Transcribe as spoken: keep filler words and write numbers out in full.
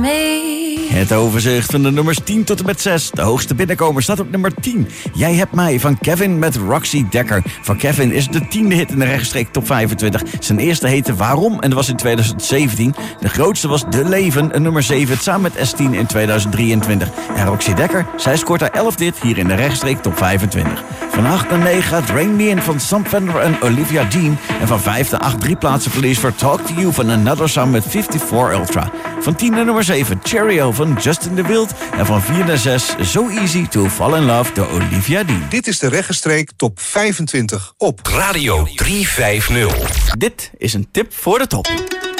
Het overzicht van de nummers tien tot en met zes. De hoogste binnenkomer staat op nummer tien. Jij hebt mij van Kevin met Roxy Dekker. Van Kevin is de tiende hit in de rechtstreek top vijfentwintig. Zijn eerste heette Waarom en dat was in tweeduizend zeventien. De grootste was De Leven, een nummer zeven, samen met S tien in tweeduizend drieëntwintig. En Roxy Dekker, zij scoort haar elfde hit hier in de rechtstreek top vijfentwintig. Van acht naar negen gaat Rain Me In van Sam Fender en Olivia Dean. En van vijf naar acht drie plaatsen verlies voor Talk To You van Another Sound met vijfenvijftig Ultra. Van tien naar nummer zeven, Cheerio van Justin De Wild. En van vier naar zes, So Easy To Fall In Love door Olivia Dean. Dit is de regenstreek top vijfentwintig op Radio driehonderdvijftig. Dit is een tip voor de top.